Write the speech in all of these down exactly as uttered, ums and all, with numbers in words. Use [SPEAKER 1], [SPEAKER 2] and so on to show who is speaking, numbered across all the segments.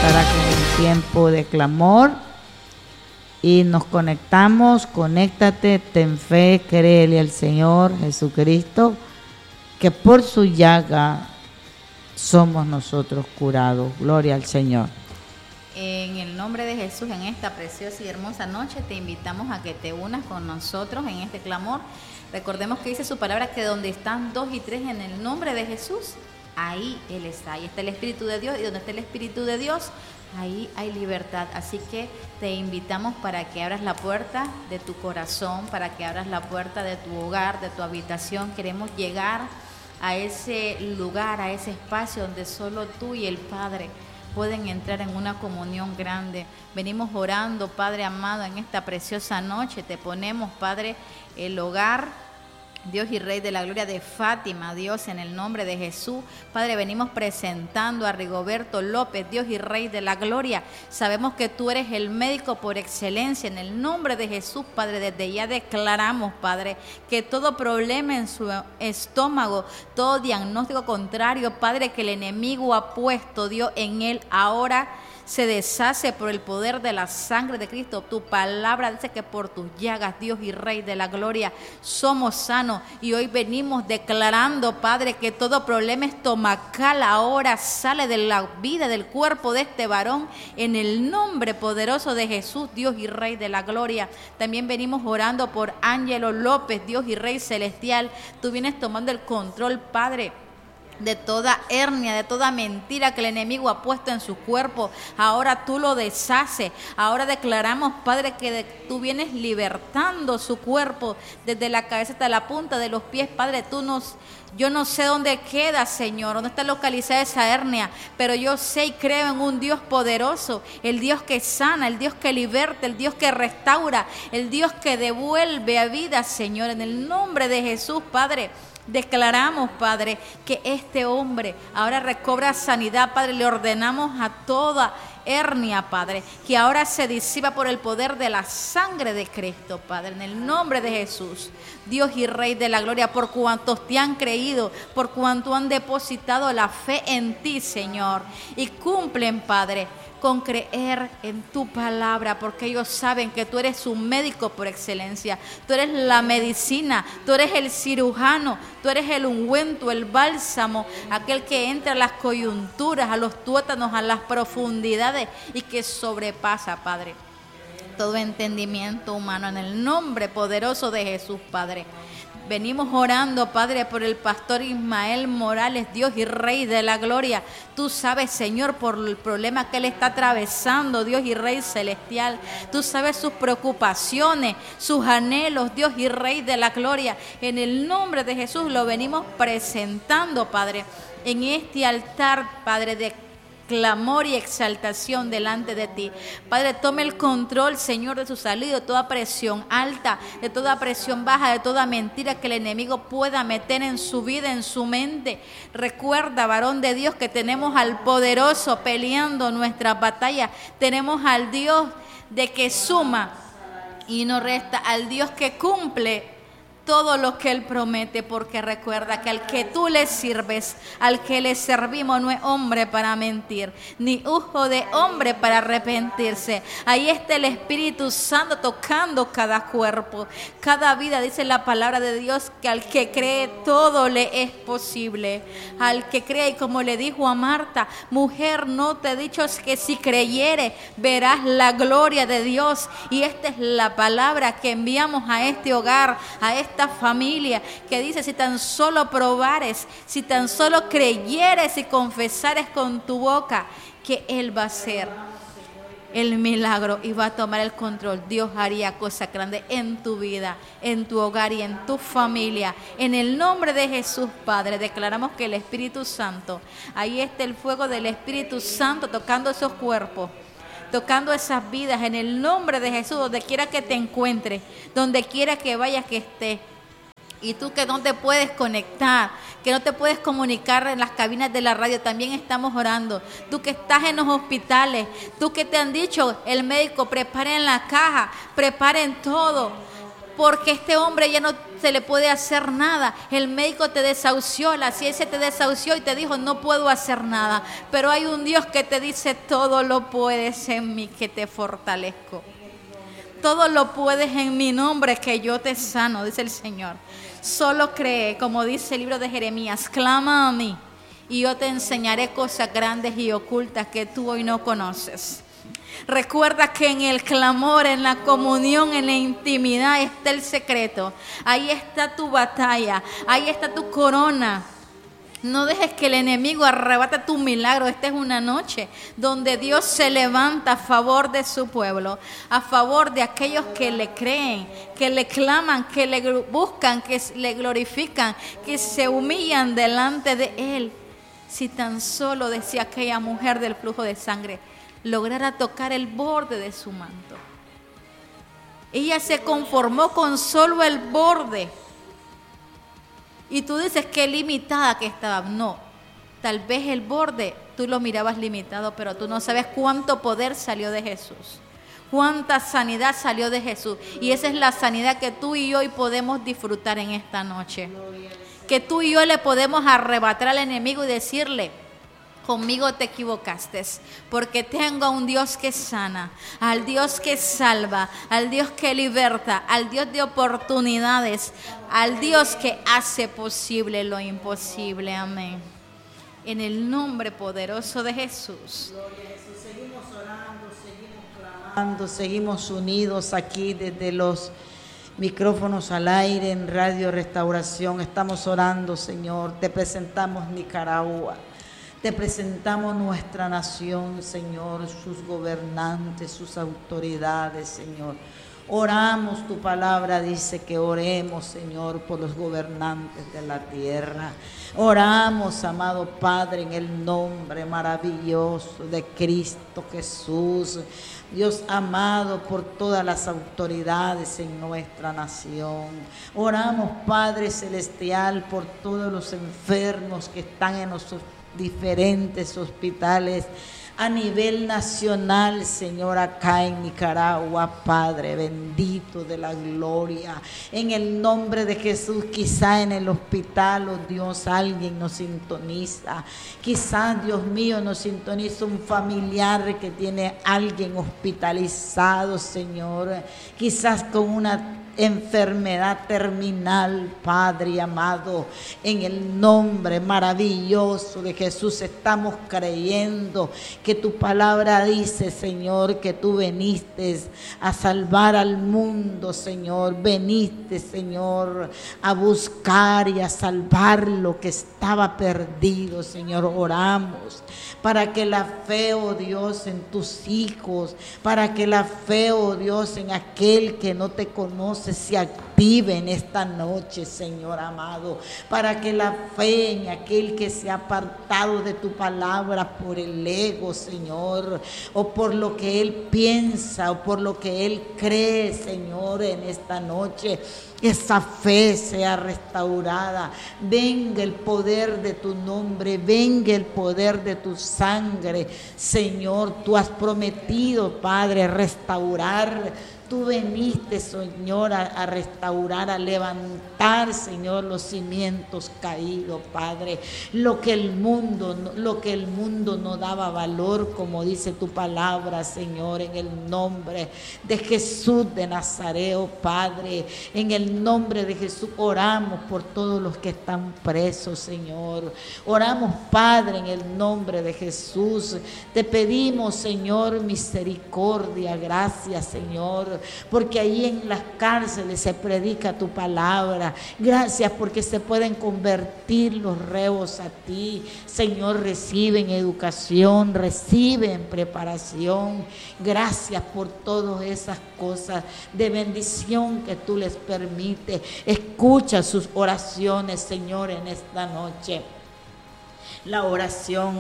[SPEAKER 1] estará con un tiempo de clamor y nos conectamos. Conéctate, ten fe, créele al Señor Jesucristo, que por su llaga somos nosotros curados. Gloria al Señor.
[SPEAKER 2] En el nombre de Jesús, en esta preciosa y hermosa noche, te invitamos a que te unas con nosotros en este clamor. Recordemos que dice su palabra que donde están dos y tres en el nombre de Jesús, ahí Él está. Ahí está el Espíritu de Dios, y donde está el Espíritu de Dios, ahí hay libertad. Así que te invitamos para que abras la puerta de tu corazón, para que abras la puerta de tu hogar, de tu habitación. Queremos llegar a ese lugar, a ese espacio donde solo tú y el Padre pueden entrar en una comunión grande. Venimos orando, Padre amado, en esta preciosa noche. Te ponemos, Padre, el hogar, Dios y Rey de la Gloria, de Fátima, Dios, en el nombre de Jesús. Padre, venimos presentando a Rigoberto López, Dios y Rey de la Gloria. Sabemos que tú eres el médico por excelencia. En el nombre de Jesús, Padre, desde ya declaramos, Padre, que todo problema en su estómago, todo diagnóstico contrario, Padre, que el enemigo ha puesto, Dios, en él, ahora se deshace por el poder de la sangre de Cristo. Tu palabra dice que por tus llagas, Dios y Rey de la Gloria, somos sanos. Y hoy venimos declarando, Padre, que todo problema estomacal ahora sale de la vida, del cuerpo de este varón, en el nombre poderoso de Jesús, Dios y Rey de la Gloria. También venimos orando por Ángelo López, Dios y Rey celestial. Tú vienes tomando el control, Padre, de toda hernia, de toda mentira que el enemigo ha puesto en su cuerpo. Ahora tú lo deshaces. Ahora declaramos, Padre, que de, tú vienes libertando su cuerpo desde la cabeza hasta la punta de los pies. Padre, tú nos... Yo no sé dónde queda, Señor, dónde está localizada esa hernia, pero yo sé y creo en un Dios poderoso, el Dios que sana, el Dios que liberta, el Dios que restaura, el Dios que devuelve a vida, Señor, en el nombre de Jesús, Padre. Declaramos, Padre, que este hombre ahora recobra sanidad, Padre. Le ordenamos a toda hernia, Padre, que ahora se disipa por el poder de la sangre de Cristo, Padre, en el nombre de Jesús, Dios y Rey de la Gloria, por cuantos te han creído, por cuanto han depositado la fe en ti, Señor, y cumplen, Padre, con creer en tu palabra, porque ellos saben que tú eres un médico por excelencia. Tú eres la medicina, tú eres el cirujano, tú eres el ungüento, el bálsamo, aquel que entra a las coyunturas, a los tuétanos, a las profundidades y que sobrepasa, Padre, todo entendimiento humano, en el nombre poderoso de Jesús, Padre. Venimos orando, Padre, por el pastor Ismael Morales, Dios y Rey de la Gloria. Tú sabes, Señor, por el problema que él está atravesando, Dios y Rey celestial. Tú sabes sus preocupaciones, sus anhelos, Dios y Rey de la Gloria. En el nombre de Jesús lo venimos presentando, Padre, en este altar, Padre, de clamor y exaltación delante de ti. Padre, tome el control, Señor, de su salud, de toda presión alta, de toda presión baja, de toda mentira que el enemigo pueda meter en su vida, en su mente. Recuerda, varón de Dios, que tenemos al poderoso peleando nuestra batalla. Tenemos al Dios de que suma y no resta, al Dios que cumple todo lo que Él promete, porque recuerda que al que tú le sirves, al que le servimos, no es hombre para mentir, ni hijo de hombre para arrepentirse. Ahí está el Espíritu Santo tocando cada cuerpo, cada vida. Dice la palabra de Dios que al que cree todo le es posible. Al que cree, y como le dijo a Marta, mujer, no te he dicho que si creyere verás la gloria de Dios. Y esta es la palabra que enviamos a este hogar, a este esta familia, que dice: si tan solo probares, si tan solo creyeres y confesares con tu boca, que Él va a hacer el milagro y va a tomar el control. Dios haría cosas grandes en tu vida, en tu hogar y en tu familia. En el nombre de Jesús, Padre, declaramos que el Espíritu Santo, ahí está el fuego del Espíritu Santo tocando esos cuerpos, tocando esas vidas, en el nombre de Jesús, donde quiera que te encuentres, donde quiera que vayas que estés. Y tú que no te puedes conectar, que no te puedes comunicar en las cabinas de la radio, también estamos orando. Tú que estás en los hospitales, tú que te han dicho el médico, preparen la caja, preparen todo, porque este hombre ya no se le puede hacer nada. El médico te desahució, la ciencia te desahució y te dijo no puedo hacer nada. Pero hay un Dios que te dice todo lo puedes en mí que te fortalezco. Todo lo puedes en mi nombre que yo te sano, dice el Señor. Solo cree, como dice el libro de Jeremías, clama a mí y yo te enseñaré cosas grandes y ocultas que tú hoy no conoces. Recuerda que en el clamor, en la comunión, en la intimidad está el secreto. Ahí está tu batalla, ahí está tu corona. No dejes que el enemigo arrebate tu milagro. Esta es una noche donde Dios se levanta a favor de su pueblo, a favor de aquellos que le creen, que le claman, que le buscan, que le glorifican, que se humillan delante de Él. Si tan solo, decía aquella mujer del flujo de sangre, lograra tocar el borde de su manto. Ella se conformó con solo el borde. Y tú dices qué limitada que estaba. No, tal vez el borde tú lo mirabas limitado, pero tú no sabes cuánto poder salió de Jesús, cuánta sanidad salió de Jesús. Y esa es la sanidad que tú y yo hoy podemos disfrutar en esta noche. Que tú y yo le podemos arrebatar al enemigo y decirle, conmigo te equivocaste, porque tengo a un Dios que sana, al Dios que salva, al Dios que liberta, al Dios de oportunidades, al Dios que hace posible lo imposible. Amén. En el nombre poderoso de Jesús.
[SPEAKER 1] Gloria a Jesús. Seguimos orando, seguimos clamando, seguimos unidos aquí desde los micrófonos al aire en Radio Restauración. Estamos orando, Señor. Te presentamos Nicaragua. Te presentamos nuestra nación, Señor, sus gobernantes, sus autoridades, Señor. Oramos, tu palabra dice que oremos, Señor, por los gobernantes de la tierra. Oramos, amado Padre, en el nombre maravilloso de Cristo Jesús. Dios amado, por todas las autoridades en nuestra nación. Oramos, Padre Celestial, por todos los enfermos que están en los hospitales, diferentes hospitales a nivel nacional, Señor, acá en Nicaragua, Padre bendito de la gloria, en el nombre de Jesús. Quizá en el hospital, oh Dios, alguien nos sintoniza, quizás, Dios mío, nos sintoniza un familiar que tiene a alguien hospitalizado, Señor, quizás con una enfermedad terminal, Padre amado, en el nombre maravilloso de Jesús estamos creyendo que tu palabra dice, Señor, que tú veniste a salvar al mundo, Señor, veniste, Señor, a buscar y a salvar lo que estaba perdido, Señor. Oramos para que la fe, oh Dios, en tus hijos, para que la fe, oh Dios, en aquel que no te conoce se active en esta noche, Señor amado, para que la fe en aquel que se ha apartado de tu palabra por el ego, Señor, o por lo que él piensa, o por lo que él cree, Señor, en esta noche, esa fe sea restaurada. Venga el poder de tu nombre, venga el poder de tu sangre, Señor. Tú has prometido, Padre, restaurar. Tú veniste, Señor, a, a restaurar, a levantar, Señor, los cimientos caídos, Padre. Lo que el mundo, lo que el mundo no daba valor, como dice tu palabra, Señor, en el nombre de Jesús de Nazaret, oh Padre. En el nombre de Jesús oramos por todos los que están presos, Señor. Oramos, Padre, en el nombre de Jesús. Te pedimos, Señor, misericordia, gracias, Señor, porque ahí en las cárceles se predica tu palabra. Gracias porque se pueden convertir los reos a ti, Señor. Reciben educación, reciben preparación. Gracias por todas esas cosas de bendición que tú les permites. Escucha sus oraciones, Señor, en esta noche. La oración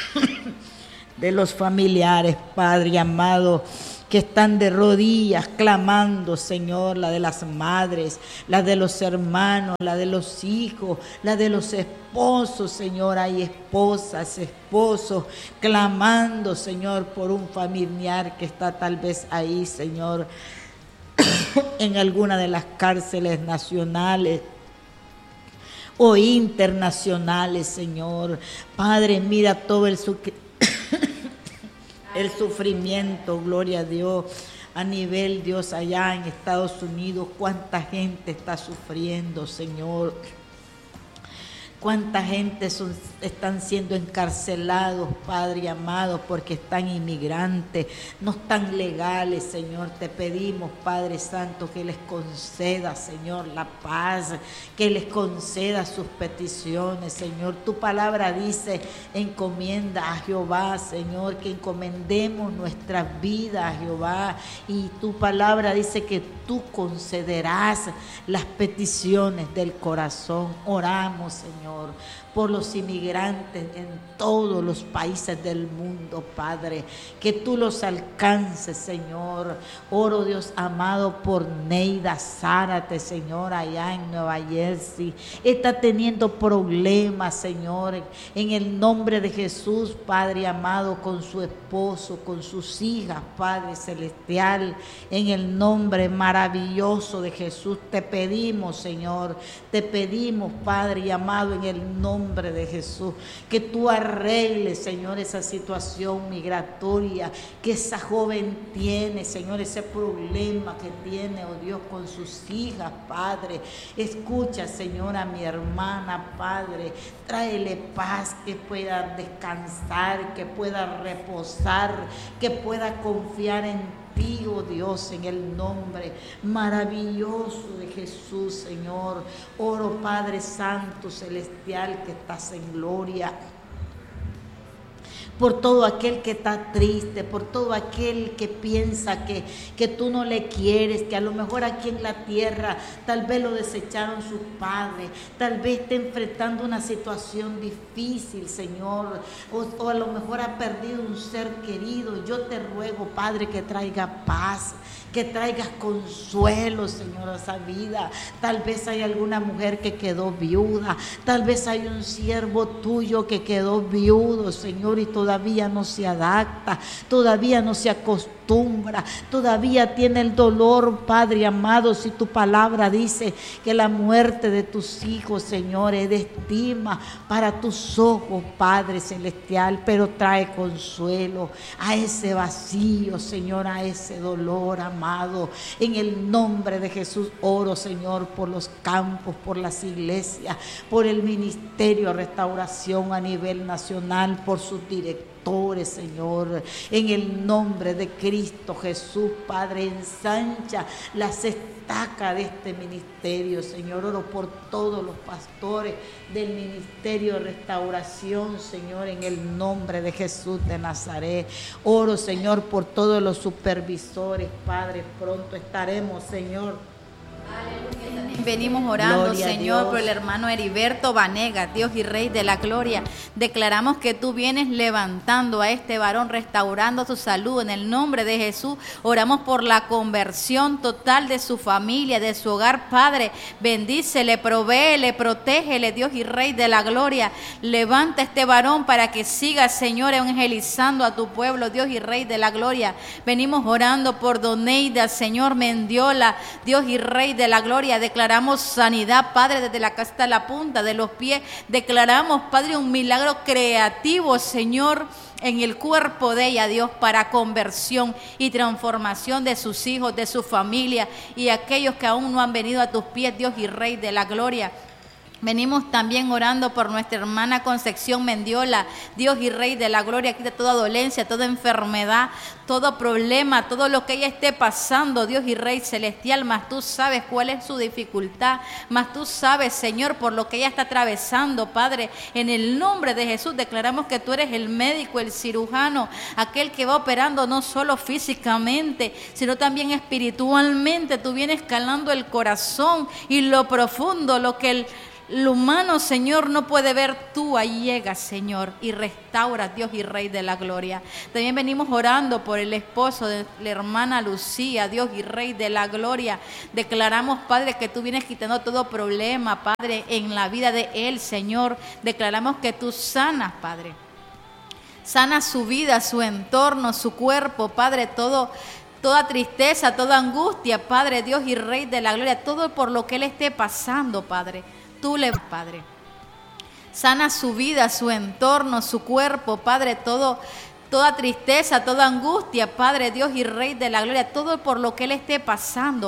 [SPEAKER 1] de los familiares, Padre amado, que están de rodillas clamando, Señor, la de las madres, la de los hermanos, la de los hijos, la de los esposos, Señor. Hay esposas, esposos clamando, Señor, por un familiar que está tal vez ahí, Señor, en alguna de las cárceles nacionales o internacionales, Señor. Padre, mira todo el, su el sufrimiento, gloria a Dios, a nivel, Dios, allá en Estados Unidos, cuánta gente está sufriendo, Señor. Cuánta gente son, están siendo encarcelados, Padre amado, porque están inmigrantes, no están legales, Señor. Te pedimos, Padre Santo, que les conceda, Señor, la paz, que les conceda sus peticiones, Señor. Tu palabra dice, encomienda a Jehová, Señor, que encomendemos nuestras vidas a Jehová. Y tu palabra dice que tú concederás las peticiones del corazón. Oramos, Señor, por los inmigrantes en todos los países del mundo, Padre, que tú los alcances, Señor. Oro, Dios amado, por Neida Zárate, Señor, allá en Nueva Jersey. Está teniendo problemas, Señor, en el nombre de Jesús, Padre amado, con su esposo, con sus hijas, Padre celestial, en el nombre maravilloso de Jesús. Te pedimos, Señor, te pedimos, Padre amado, en el nombre de Jesús, que tú arregles, Señor, esa situación migratoria que esa joven tiene, Señor, ese problema que tiene, oh Dios, con sus hijas, Padre. Escucha, Señor, a mi hermana, Padre, tráele paz, que pueda descansar, que pueda reposar, que pueda confiar en ti, oh Dios, en el nombre maravilloso de Jesús, Señor. Oro, Padre Santo Celestial, que estás en gloria, por todo aquel que está triste, por todo aquel que piensa que, que tú no le quieres, que a lo mejor aquí en la tierra tal vez lo desecharon sus padres, tal vez está enfrentando una situación difícil, Señor, o, o a lo mejor ha perdido un ser querido. Yo te ruego, Padre, que traiga paz, que traigas consuelo, Señor, a esa vida. Tal vez hay alguna mujer que quedó viuda, tal vez hay un siervo tuyo que quedó viudo, Señor, y todavía no se adapta, todavía no se acostumbra, todavía tiene el dolor, Padre amado. Si tu palabra dice que la muerte de tus hijos, Señor, es de estima para tus ojos, Padre celestial, pero trae consuelo a ese vacío, Señor, a ese dolor, amado. En el nombre de Jesús oro, Señor, por los campos, por las iglesias, por el ministerio Restauración a nivel nacional, por sus directores, Señor, en el nombre de Cristo Jesús, Padre. Ensancha las estacas de este ministerio, Señor. Oro por todos los pastores del ministerio Restauración, Señor, en el nombre de Jesús de Nazaret. Oro, Señor, por todos los supervisores, Padre. Pronto estaremos, Señor.
[SPEAKER 2] Aleluya. Venimos orando, gloria, Señor, por el hermano Heriberto Vanegas, Dios y Rey de la Gloria. Declaramos que tú vienes levantando a este varón, restaurando su salud en el nombre de Jesús. Oramos por la conversión total de su familia, de su hogar, Padre. Bendícele, provéele, protégele, Dios y Rey de la Gloria. Levanta a este varón para que siga, Señor, evangelizando a tu pueblo, Dios y Rey de la Gloria. Venimos orando por Doneida, Señor Mendiola, Dios y Rey de la Gloria. Declaramos sanidad, Padre, desde la casa hasta la punta de los pies. Declaramos, Padre, un milagro creativo, Señor, en el cuerpo de ella, Dios, para conversión y transformación de sus hijos, de su familia y aquellos que aún no han venido a tus pies, Dios y Rey de la Gloria. Venimos también orando por nuestra hermana Concepción Mendiola, Dios y Rey de la Gloria. Quita toda dolencia, toda enfermedad, todo problema, todo lo que ella esté pasando, Dios y Rey celestial. Mas tú sabes cuál es su dificultad, mas tú sabes, Señor, por lo que ella está atravesando, Padre. En el nombre de Jesús declaramos que tú eres el médico, el cirujano, aquel que va operando no solo físicamente, sino también espiritualmente. Tú vienes calando el corazón y lo profundo, lo que el Lo humano, Señor, no puede ver, tú ahí llegas, Señor, y restaura, Dios y Rey de la Gloria. También venimos orando por el esposo de la hermana Lucía, Dios y Rey de la Gloria. Declaramos, Padre, que tú vienes quitando todo problema, Padre, en la vida de él, Señor. Declaramos que tú sanas, Padre. Sana su vida, su entorno, su cuerpo, Padre, todo toda tristeza, toda angustia, Padre Dios y Rey de la gloria, todo por lo que Él esté pasando, Padre. Tú le, Padre, sana su vida, su entorno, su cuerpo, Padre, todo, toda tristeza, toda angustia, Padre Dios y Rey de la gloria, todo por lo que Él esté pasando.